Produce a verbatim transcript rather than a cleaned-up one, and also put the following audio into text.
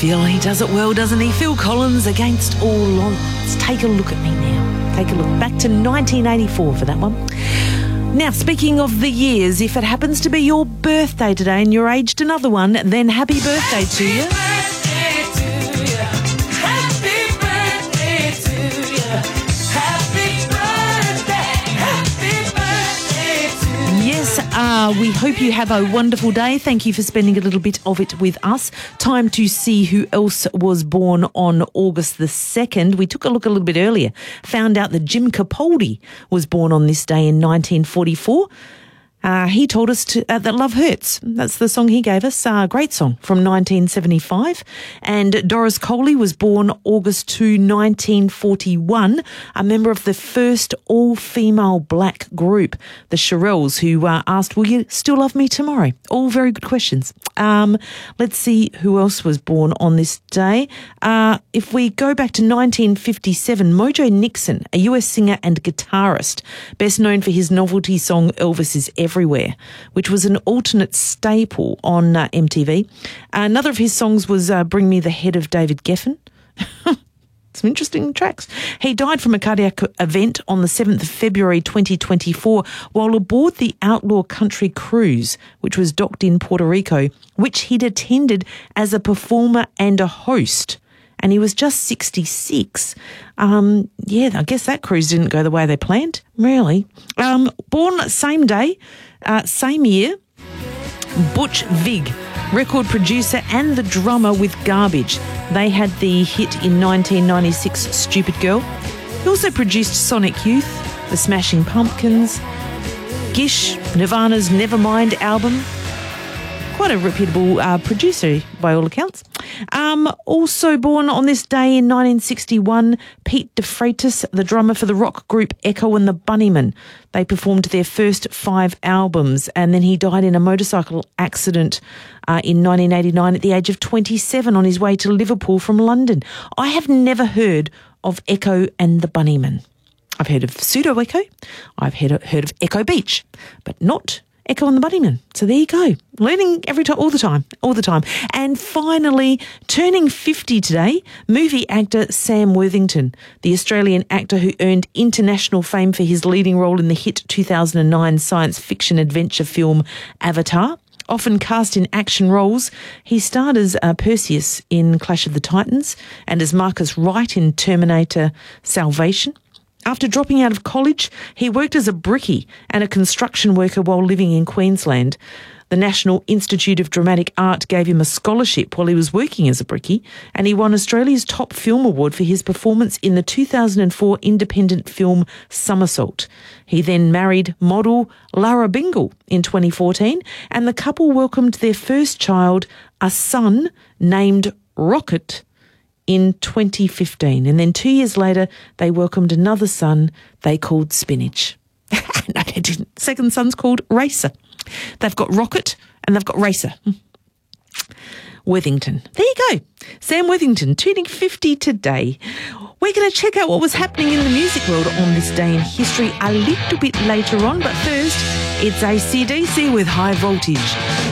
Feel he does it well, doesn't he? Phil Collins, Against All Odds. Take a look at me now. Take a look back to nineteen eighty-four for that one. Now, speaking of the years, if it happens to be your birthday today and you're aged another one, then happy birthday to you. Yes, uh, we hope you have a wonderful day. Thank you for spending a little bit of it with us. Time to see who else was born on August the second. We took a look a little bit earlier, found out that Jim Capaldi was born on this day in nineteen forty-four. Uh, he told us to, uh, that Love Hurts. That's the song he gave us. A uh, great song from nineteen seventy-five. And Doris Coley was born August second, nineteen forty-one, a member of the first all-female black group, the Shirelles, who uh, asked, will you still love me tomorrow? All very good questions. Um, let's see who else was born on this day. Uh, if we go back to nineteen fifty-seven, Mojo Nixon, a U S singer and guitarist, best known for his novelty song Elvis Is Everywhere, which was an alternate staple on uh, M T V. Another of his songs was uh, Bring Me the Head of David Geffen. Some interesting tracks. He died from a cardiac event on the seventh of February twenty twenty-four while aboard the Outlaw Country Cruise, which was docked in Puerto Rico, which he'd attended as a performer and a host. And he was just sixty-six. Um, yeah, I guess that cruise didn't go the way they planned, really. Um, born same day, uh, same year, Butch Vig, record producer and the drummer with Garbage. They had the hit in nineteen ninety-six, Stupid Girl. He also produced Sonic Youth, The Smashing Pumpkins, Gish, Nirvana's Nevermind album. Quite a reputable uh, producer by all accounts. Um, also born on this day in nineteen sixty-one, Pete DeFreitas, the drummer for the rock group Echo and the Bunnymen. They performed their first five albums, and then he died in a motorcycle accident uh, in nineteen eighty-nine at the age of twenty-seven on his way to Liverpool from London. I have never heard of Echo and the Bunnymen. I've heard of Pseudo Echo. I've heard of, heard of Echo Beach, but not Echo and the Bunnymen. So there you go. Learning every time, all the time, all the time. And finally, turning fifty today, movie actor Sam Worthington, the Australian actor who earned international fame for his leading role in the hit two thousand nine science fiction adventure film Avatar. Often cast in action roles, he starred as uh, Perseus in Clash of the Titans and as Marcus Wright in Terminator Salvation. After dropping out of college, he worked as a brickie and a construction worker while living in Queensland. The National Institute of Dramatic Art gave him a scholarship while he was working as a brickie, and he won Australia's top film award for his performance in the two thousand four independent film Somersault. He then married model Lara Bingle in twenty fourteen, and the couple welcomed their first child, a son named Rocket, in twenty fifteen. And then two years later, they welcomed another son they called Spinach. No, they didn't. Second son's called Racer. They've got Rocket and they've got Racer. Worthington. There you go. Sam Worthington, turning fifty today. We're going to check out what was happening in the music world on this day in history a little bit later on. But first, it's A C D C with High Voltage.